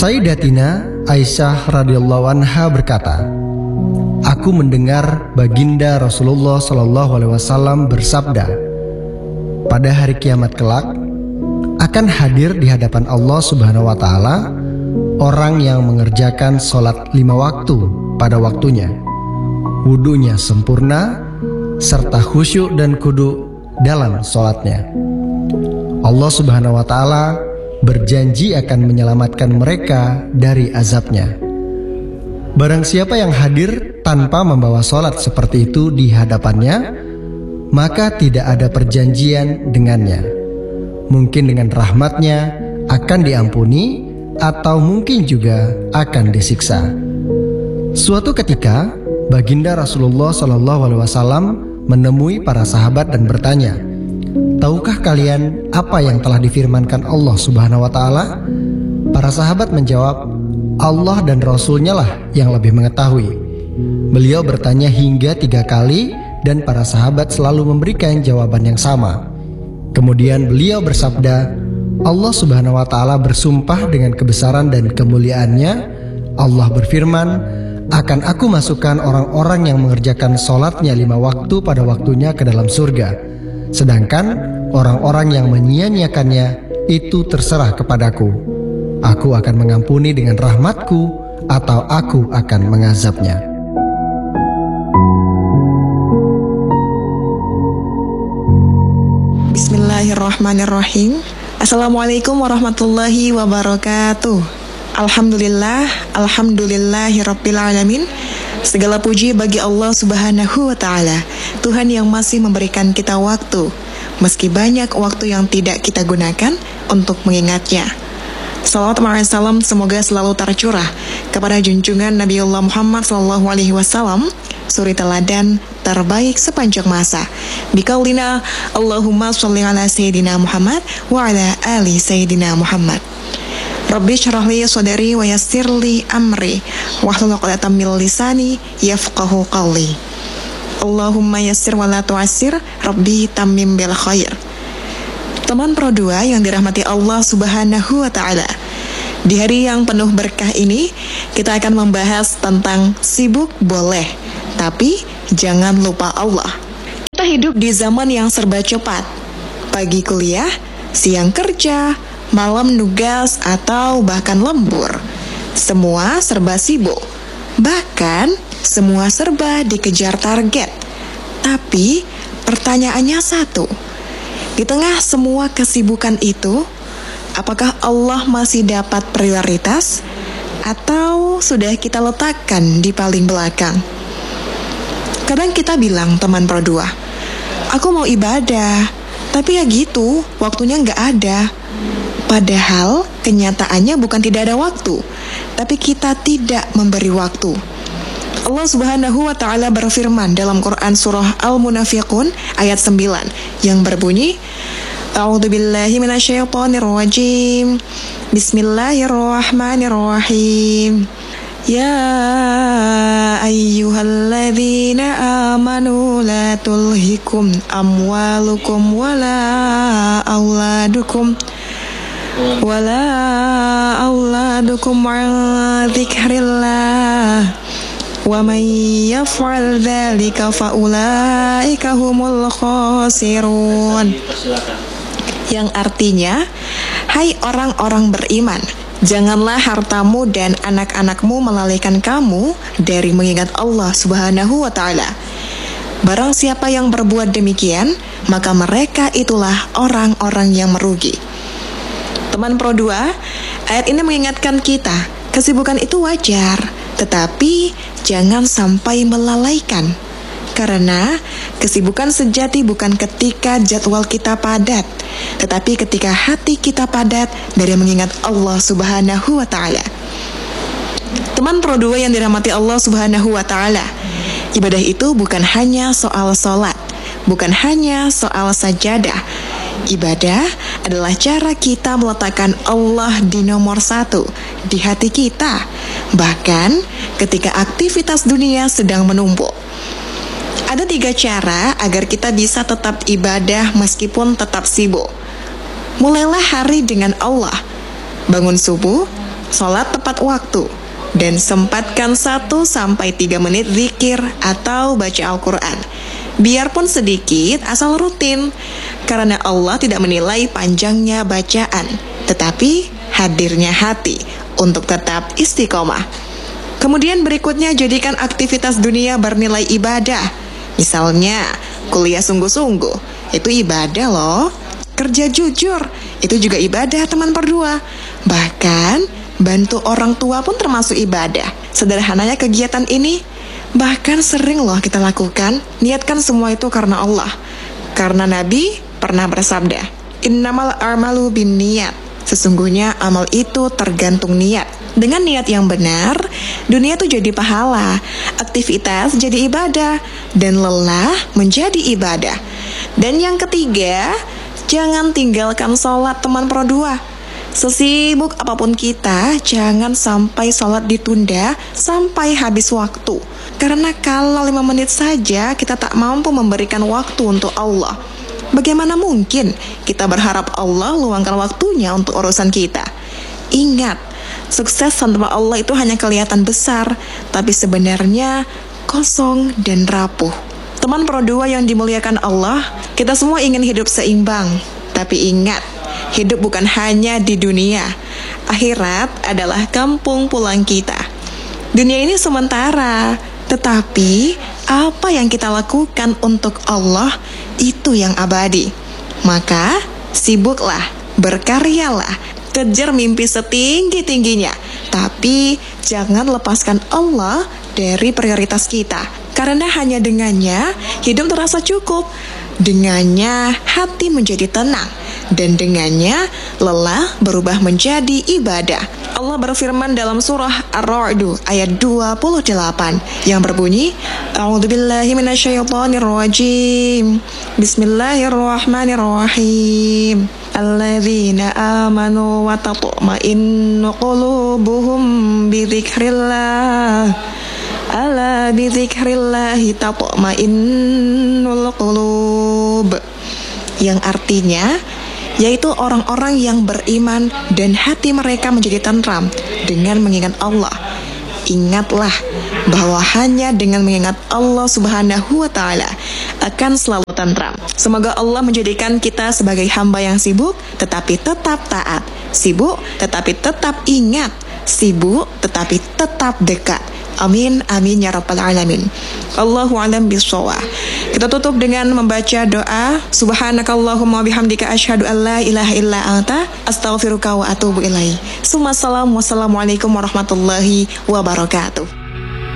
Sayyidatina Aisyah radhiyallahu anha berkata, "Aku mendengar baginda Rasulullah SAW bersabda, pada hari kiamat kelak akan hadir di hadapan Allah Subhanahu wa Ta'ala orang yang mengerjakan sholat 5 waktu pada waktunya, wudunya sempurna, serta khusyuk dan khudu dalam sholatnya. Allah Subhanahu wa Ta'ala berjanji akan menyelamatkan mereka dari azabnya. Barang siapa yang hadir tanpa membawa sholat seperti itu di hadapannya, maka tidak ada perjanjian dengannya. Mungkin dengan rahmatnya akan diampuni, atau mungkin juga akan disiksa." Suatu ketika, baginda Rasulullah SAW menemui para sahabat dan bertanya, "Tahukah kalian apa yang telah difirmankan Allah Subhanahu wa Ta'ala?" Para sahabat menjawab, "Allah dan Rasulnya lah yang lebih mengetahui." Beliau bertanya hingga 3 kali dan para sahabat selalu memberikan jawaban yang sama. Kemudian beliau bersabda, "Allah Subhanahu wa Ta'ala bersumpah dengan kebesaran dan kemuliaannya. Allah berfirman, akan aku masukkan orang-orang yang mengerjakan sholatnya 5 waktu pada waktunya ke dalam surga. Sedangkan orang-orang yang menyia-nyiakannya itu terserah kepadaku. Aku akan mengampuni dengan rahmatku, atau aku akan mengazabnya." Bismillahirrahmanirrahim. Assalamualaikum warahmatullahi wabarakatuh. Alhamdulillahirabbil alamin. Segala puji bagi Allah Subhanahu wa Ta'ala, Tuhan yang masih memberikan kita waktu, meski banyak waktu yang tidak kita gunakan untuk mengingatnya. Salawat dan salam semoga selalu tercurah kepada junjungan Nabiullah Muhammad SAW, suri teladan terbaik sepanjang masa. Bikaulina Allahumma sholli ala Sayyidina Muhammad wa ala ali Sayyidina Muhammad. Rabbi syrah li sadri wa yassir li amri wahlul 'uqdatam min lisani yafqahu qawli. Allahumma yassir wa la tu'assir, Rabbi tammim bil khair. Teman Pro 2 yang dirahmati Allah Subhanahu wa Ta'ala, di hari yang penuh berkah ini kita akan membahas tentang sibuk boleh, tapi jangan lupa Allah. Kita hidup di zaman yang serba cepat. Pagi kuliah, siang kerja, malam nugas, atau bahkan lembur. Semua serba sibuk. Bahkan semua serba dikejar target. Tapi pertanyaannya satu, di tengah semua kesibukan itu, apakah Allah masih dapat prioritas, atau sudah kita letakkan di paling belakang? Kadang kita bilang, teman Pro 2, "Aku mau ibadah, tapi ya gitu, waktunya nggak ada." Padahal kenyataannya bukan tidak ada waktu, tapi kita tidak memberi waktu. Allah Subhanahu wa Ta'ala berfirman dalam Quran surah Al-Munafiqun ayat 9 yang berbunyi, A'udzubillahi minasyaitonirrajim. Bismillahirrahmanirrahim. Ya ayyuhalladzina amanu la tulhikum amwalukum wala auladukum an dzikrillah wa man yaf'al dzalika faulaika humul khasirun. Yang artinya, hai orang-orang beriman, janganlah hartamu dan anak-anakmu melalaikan kamu dari mengingat Allah Subhanahu wa Ta'ala. Barang siapa yang berbuat demikian, maka mereka itulah orang-orang yang merugi. Teman Pro 2, ayat ini mengingatkan kita, kesibukan itu wajar, tetapi jangan sampai melalaikan. Karena kesibukan sejati bukan ketika jadwal kita padat, tetapi ketika hati kita padat dari mengingat Allah Subhanahu wa Ta'ala. Teman Pro 2 yang dirahmati Allah Subhanahu wa Ta'ala, ibadah itu bukan hanya soal sholat, bukan hanya soal sajadah. Ibadah adalah cara kita meletakkan Allah di nomor 1 di hati kita, bahkan ketika aktivitas dunia sedang menumpuk. Ada 3 cara agar kita bisa tetap ibadah meskipun tetap sibuk. Mulailah hari dengan Allah. Bangun subuh, sholat tepat waktu, dan sempatkan 1-3 menit zikir atau baca Al-Quran. Biarpun sedikit, asal rutin. Karena Allah tidak menilai panjangnya bacaan, tetapi hadirnya hati untuk tetap istiqomah. Kemudian berikutnya, jadikan aktivitas dunia bernilai ibadah. Misalnya, kuliah sungguh-sungguh, itu ibadah loh. Kerja jujur, itu juga ibadah teman berdua. Bahkan, bantu orang tua pun termasuk ibadah. Sederhananya kegiatan ini, bahkan sering loh kita lakukan. Niatkan semua itu karena Allah. Karena Nabi pernah bersabda, innamal a'malu binniyat. Sesungguhnya amal itu tergantung niat. Dengan niat yang benar, dunia itu jadi pahala, aktivitas jadi ibadah, dan lelah menjadi ibadah. Dan yang ketiga, jangan tinggalkan sholat teman pro dua. Sesibuk apapun kita, jangan sampai sholat ditunda sampai habis waktu. Karena kalau 5 menit saja kita tak mampu memberikan waktu untuk Allah, bagaimana mungkin kita berharap Allah luangkan waktunya untuk urusan kita? Ingat, sukses tanpa Allah itu hanya kelihatan besar, tapi sebenarnya kosong dan rapuh. Teman pro dua yang dimuliakan Allah, kita semua ingin hidup seimbang. Tapi ingat, hidup bukan hanya di dunia. Akhirat adalah kampung pulang kita. Dunia ini sementara, tetapi apa yang kita lakukan untuk Allah itu yang abadi. Maka sibuklah, berkaryalah, kejar mimpi setinggi-tingginya. Tapi jangan lepaskan Allah dari prioritas kita. Karena hanya dengannya hidup terasa cukup. Dengannya hati menjadi tenang, dan dengannya lelah berubah menjadi ibadah. Allah berfirman dalam surah Ar-Ra'd ayat 28 yang berbunyi, A'udzubillahi minasyaitonirrajim. Bismillahirrahmanirrahim. Alladzina amanu wa tatma'innu qulubuhum bidzikrillah. Ala bidzikrillahi tatma'innul qulub. Yang artinya yaitu orang-orang yang beriman dan hati mereka menjadi tentram dengan mengingat Allah. Ingatlah bahwa hanya dengan mengingat Allah Subhanahu wa ta'ala akan selalu tentram. Semoga Allah menjadikan kita sebagai hamba yang sibuk tetapi tetap taat, sibuk tetapi tetap ingat, sibuk tetapi tetap dekat. Amin, amin ya rabbal alamin. Allahu a'lam bishawab. Kita tutup dengan membaca doa, Subhanakallahumma bihamdika asyhadu an la ilaha illa anta astaghfiruka wa atubu ilaik. Wassalamualaikum warahmatullahi wabarakatuh.